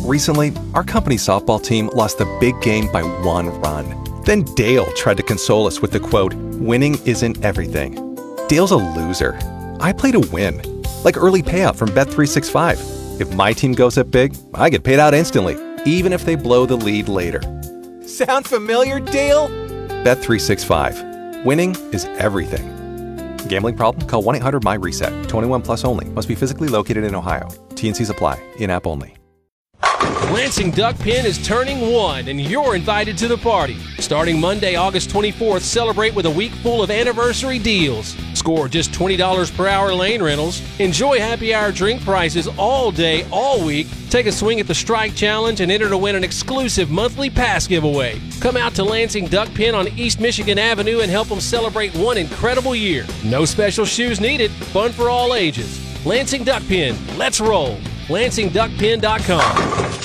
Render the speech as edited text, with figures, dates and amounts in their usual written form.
Recently, our company softball team lost the big game by 1 run. Then Dale tried to console us with the quote, "Winning isn't everything." Dale's a loser. I play to win. Like early payout from Bet365. If my team goes up big, I get paid out instantly, even if they blow the lead later. Sound familiar, Dale? Bet365. Winning is everything. Gambling problem? Call 1-800-MY-RESET. 21 plus only. Must be physically located in Ohio. T&Cs apply. In-app only. Lansing Duck Pen is turning 1, and you're invited to the party. Starting Monday, August 24th, celebrate with a week full of anniversary deals. Score just $20 per hour lane rentals. Enjoy happy hour drink prices all day, all week. Take a swing at the Strike Challenge and enter to win an exclusive monthly pass giveaway. Come out to Lansing Duck Pen on East Michigan Avenue and help them celebrate one incredible year. No special shoes needed. Fun for all ages. Lansing Duck Pen. Let's roll. LansingDuckPen.com.